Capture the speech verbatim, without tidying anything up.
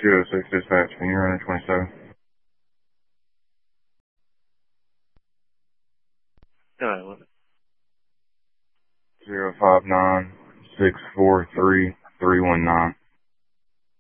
two oh six dispatch, can you run twenty-seven? Go ahead, what? Zero five nine six four three three one nine.